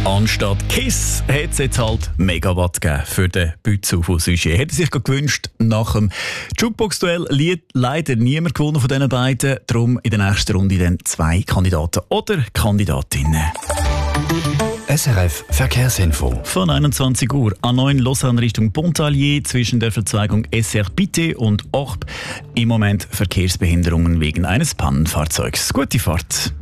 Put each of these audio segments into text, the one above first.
Anstatt Kiss hat es jetzt halt Megawatt gegeben für den Bützow von Sujet. Hätte sich gewünscht, nach dem Jukebox-Duell leider niemand gewonnen von diesen beiden. Darum in der nächsten Runde dann 2 Kandidaten oder Kandidatinnen. SRF Verkehrsinfo. Von 21 Uhr A9 Lausanne Richtung Pontarlier zwischen der Verzweigung SR-Bitte und Orb. Im Moment Verkehrsbehinderungen wegen eines Pannenfahrzeugs. Gute Fahrt.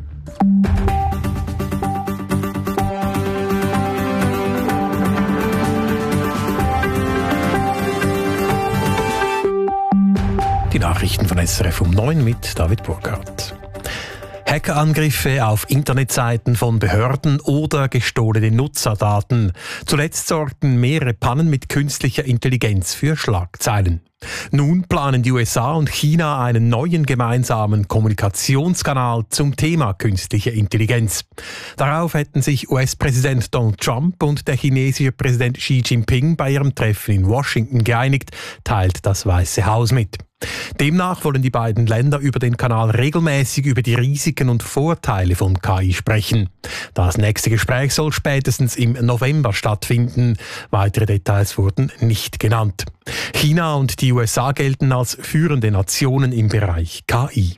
Die Nachrichten von SRF um 9 mit David Burkhardt. Hackerangriffe auf Internetseiten von Behörden oder gestohlene Nutzerdaten. Zuletzt sorgten mehrere Pannen mit künstlicher Intelligenz für Schlagzeilen. Nun planen die USA und China einen neuen gemeinsamen Kommunikationskanal zum Thema künstliche Intelligenz. Darauf hätten sich US-Präsident Donald Trump und der chinesische Präsident Xi Jinping bei ihrem Treffen in Washington geeinigt, teilt das Weiße Haus mit. Demnach wollen die beiden Länder über den Kanal regelmäßig über die Risiken und Vorteile von KI sprechen. Das nächste Gespräch soll spätestens im November stattfinden. Weitere Details wurden nicht genannt. China und die USA gelten als führende Nationen im Bereich KI.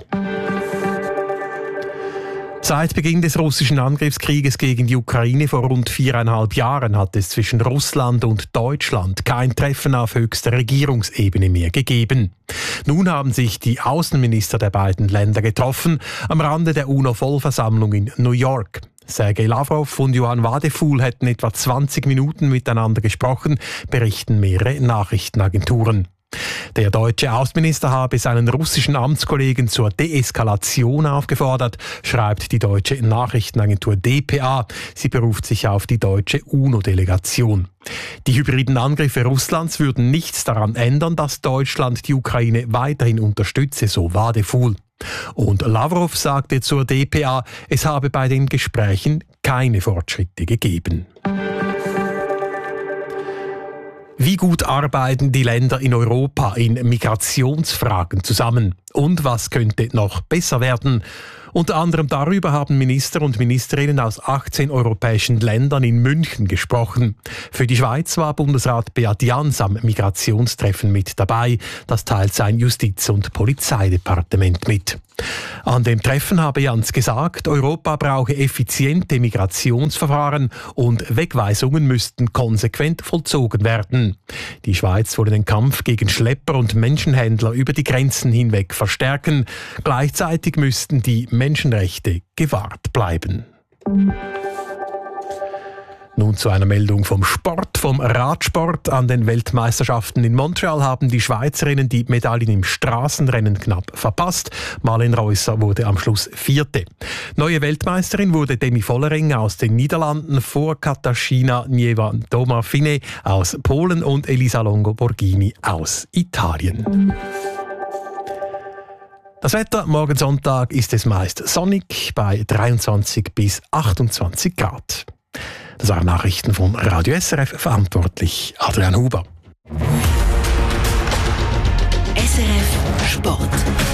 Seit Beginn des russischen Angriffskrieges gegen die Ukraine vor rund 4,5 Jahren hat es zwischen Russland und Deutschland kein Treffen auf höchster Regierungsebene mehr gegeben. Nun haben sich die Außenminister der beiden Länder getroffen, am Rande der UNO-Vollversammlung in New York. Sergei Lavrov und Johann Wadephul hätten etwa 20 Minuten miteinander gesprochen, berichten mehrere Nachrichtenagenturen. Der deutsche Außenminister habe seinen russischen Amtskollegen zur Deeskalation aufgefordert, schreibt die deutsche Nachrichtenagentur dpa. Sie beruft sich auf die deutsche UNO-Delegation. Die hybriden Angriffe Russlands würden nichts daran ändern, dass Deutschland die Ukraine weiterhin unterstütze, so Wadephul. Und Lavrov sagte zur dpa, es habe bei den Gesprächen keine Fortschritte gegeben. Wie gut arbeiten die Länder in Europa in Migrationsfragen zusammen? Und was könnte noch besser werden? Unter anderem darüber haben Minister und Ministerinnen aus 18 europäischen Ländern in München gesprochen. Für die Schweiz war Bundesrat Beat Jans am Migrationstreffen mit dabei. Das teilt sein Justiz- und Polizeidepartement mit. An dem Treffen habe Jans gesagt, Europa brauche effiziente Migrationsverfahren und Wegweisungen müssten konsequent vollzogen werden. Die Schweiz wolle den Kampf gegen Schlepper und Menschenhändler über die Grenzen hinweg verstärken. Gleichzeitig müssten die Menschenrechte gewahrt bleiben. Nun zu einer Meldung vom Sport, vom Radsport. An den Weltmeisterschaften in Montreal haben die Schweizerinnen die Medaillen im Straßenrennen knapp verpasst. Marlen Reusser wurde am Schluss 4. Neue Weltmeisterin wurde Demi Vollering aus den Niederlanden vor Katarzyna Niewądoma-Fine aus Polen und Elisa Longo Borghini aus Italien. Das Wetter, morgen Sonntag ist es meist sonnig bei 23 bis 28 Grad. Das waren Nachrichten von Radio SRF, verantwortlich Adrian Huber. SRF Sport.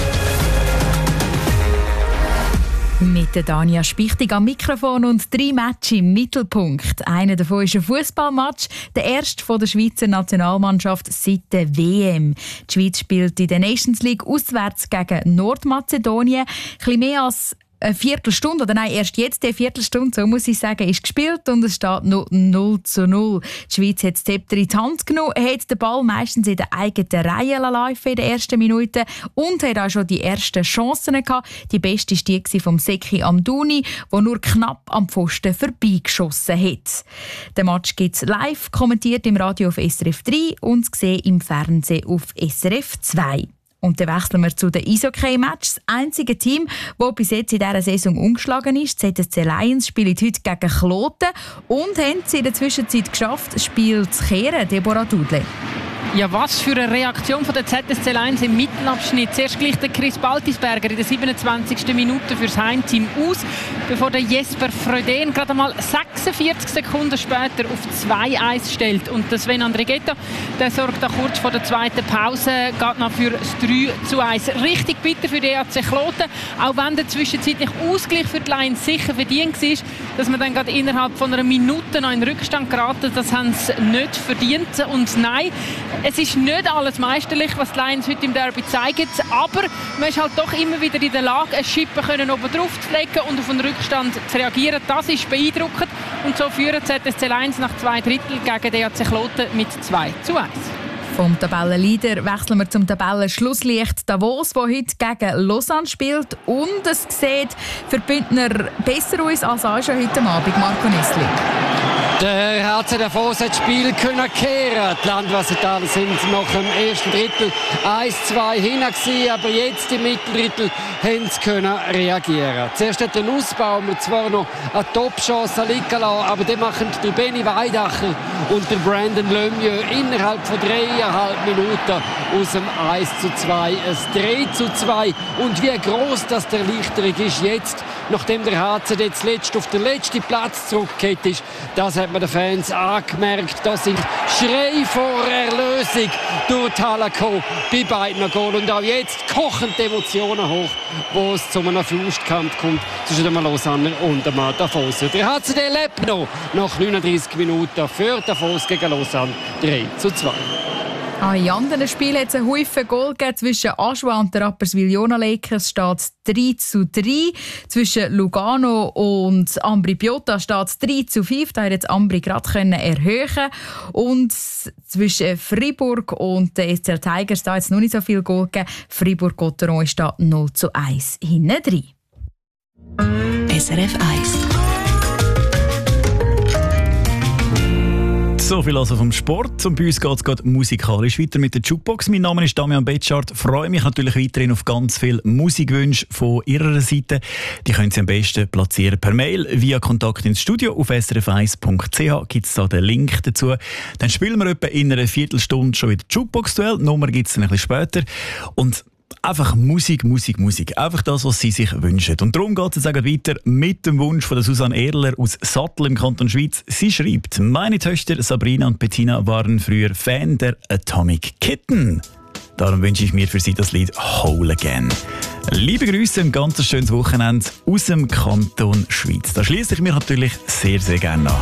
Mit der Dania Spichtig am Mikrofon und 3 Matches im Mittelpunkt. Einer davon ist ein Fußballmatch, der erste von der Schweizer Nationalmannschaft seit der WM. Die Schweiz spielt in der Nations League auswärts gegen Nordmazedonien. Ein bisschen mehr als eine Viertelstunde, oder nein, erst jetzt eine Viertelstunde, so muss ich sagen, ist gespielt und es steht noch 0:0. Die Schweiz hat das Zepter in die Hand genommen, hat den Ball meistens in der eigenen Reihe laufen in den ersten Minuten und hat auch schon die ersten Chancen gehabt. Die beste war die vom Seki Amdouni, der nur knapp am Pfosten vorbeigeschossen hat. Den Match gibt es live, kommentiert im Radio auf SRF 3 und zu sehen im Fernsehen auf SRF 2. Und dann wechseln wir zu den Eishockey-Matches. Das einzige Team, das bis jetzt in dieser Saison ungeschlagen ist, die ZSC Lions, spielt heute gegen Kloten und haben es in der Zwischenzeit geschafft, das Spiel zu kehren. Deborah Dudle. Ja, was für eine Reaktion von der ZSC 1 im Mittelabschnitt. Zuerst gleich der Chris Baltisberger in der 27. Minute fürs Heimteam aus, bevor der Jesper Fröden gerade einmal 46 Sekunden später auf 2-1 stellt. Und der Sven Andrighetto, der sorgt da kurz vor der zweiten Pause, geht noch für das 3-1. Richtig bitter für die EAC Kloten, auch wenn der zwischenzeitliche Ausgleich für die Lions sicher verdient war, dass man dann gerade innerhalb von einer Minute noch in Rückstand geraten, das haben sie nicht verdient. Und nein, es ist nicht alles meisterlich, was die Lions heute im Derby zeigen, aber man ist halt doch immer wieder in der Lage, eine Schippe oben drauf zu legen und auf einen Rückstand zu reagieren. Das ist beeindruckend und so führen ZSC 1 nach 2 Drittel gegen den EAC Kloten mit 2-1. Vom Tabellenleader wechseln wir zum Tabellenschlusslicht Davos, der heute gegen Lausanne spielt. Und es sieht für die Bündner besser aus als auch schon heute Abend. Marco Nestli. Der HC Davos hat das Spiel kehren. Die Landwassertaler sind nach dem ersten Drittel 1-2 hinten, aber jetzt im Mitteldrittel haben sie können reagieren. Zuerst hat der Nussbaumer zwar noch eine Top-Chance liegen lassen, aber dann machen der Benny Weidacher und der Brandon Lemieux innerhalb von 3,5 Minuten aus dem 1-2 ein 3-2. Und wie gross das der Erleichterung ist jetzt, nachdem der HC jetzt letzt auf den letzten Platz zurückgekehrt ist, das hat man den Fans angemerkt. Das sind Schreie vor Erlösung durch die Halle gekommen bei beiden Goal. Und auch jetzt kochen die Emotionen hoch, wo es zu einem Faustkampf kommt zwischen dem Lausanne und dem Davos. Der HCD lebt noch nach 39 Minuten für Davos gegen Lausanne 3-2. In anderen Spielen hat es einen Haufen Goal gegeben. Zwischen Aschua und der Rapperswil-Jona Lakers steht es 3-3. Zwischen Lugano und Ambri Piotta steht es 3-5. Da hat jetzt Ambri gerade erhöhen. Und zwischen Fribourg und den SCL Tigers da hat es noch nicht so viel Goal gegeben. Fribourg-Gotteron steht 0-1 hinten drin. SRF 1. So viel also vom Sport. Und bei uns geht es gerade musikalisch weiter mit der Jukebox. Mein Name ist Damian Betschart. Freue mich natürlich weiterhin auf ganz viele Musikwünsche von Ihrer Seite. Die können Sie am besten platzieren per Mail via Kontakt ins Studio. Auf srf1.ch gibt es da den Link dazu. Dann spielen wir etwa in einer Viertelstunde schon wieder Jukebox-Duell. Die Nummer gibt es dann ein bisschen später. Und einfach Musik. Einfach das, was Sie sich wünschen. Und darum geht es jetzt auch weiter mit dem Wunsch von der Susanne Erler aus Sattel im Kanton Schwyz. Sie schreibt: Meine Töchter Sabrina und Bettina waren früher Fan der Atomic Kitten. Darum wünsche ich mir für Sie das Lied Whole Again. Liebe Grüße, ein ganz schönes Wochenende aus dem Kanton Schwyz. Da schließe ich mich natürlich sehr, sehr gerne an.